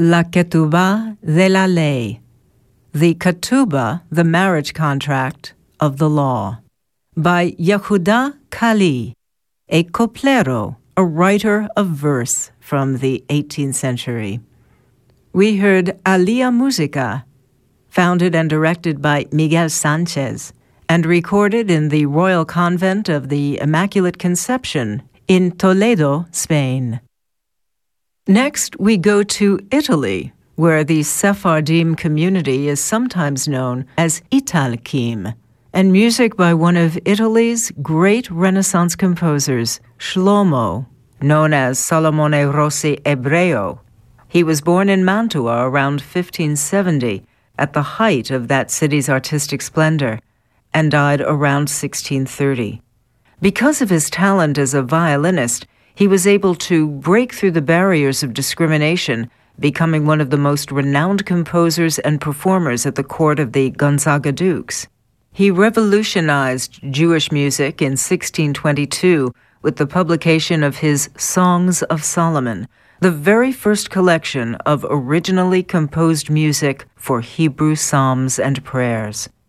La Ketubah de la Ley, the Ketubah, the marriage contract of the law, by Yehuda Kali, a coplero, a writer of verse from the 18th century. We heard Aliyah Musica, founded and directed by Miguel Sanchez, and recorded in the Royal Convent of the Immaculate Conception in Toledo, Spain. Next, we go to Italy, where the Sephardim community is sometimes known as Italkim, and music by one of Italy's great Renaissance composers, Shlomo, known as Salomone Rossi Ebreo. He was born in Mantua around 1570, at the height of that city's artistic splendor, and died around 1630. Because of his talent as a violinist, he was able to break through the barriers of discrimination, becoming one of the most renowned composers and performers at the court of the Gonzaga Dukes. He revolutionized Jewish music in 1622 with the publication of his Songs of Solomon, the very first collection of originally composed music for Hebrew psalms and prayers.